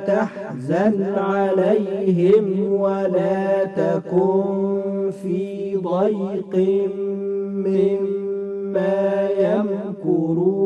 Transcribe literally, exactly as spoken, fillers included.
تحزن عليهم ولا تكن في ضيق مما يمكرون